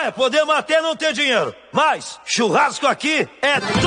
Podemos até não ter dinheiro, mas churrasco aqui é